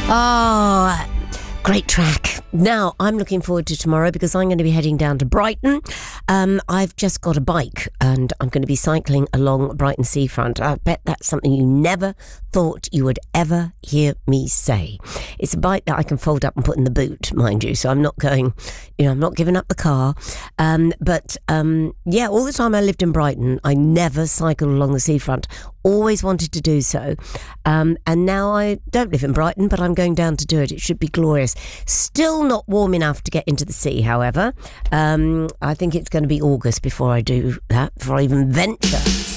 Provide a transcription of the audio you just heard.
Oh, great track. Now, I'm looking forward to tomorrow because I'm going to be heading down to Brighton. I've just got a bike and I'm going to be cycling along Brighton seafront. I bet that's something you never thought you would ever hear me say. It's a bike that I can fold up and put in the boot, mind you, so I'm not going, I'm not giving up the car. But all the time I lived in Brighton, I never cycled along the seafront. Always wanted to do so. And now I don't live in Brighton, but I'm going down to do it. It should be glorious. Still not warm enough to get into the sea, however. I think it's going to be August before I do that, before I even venture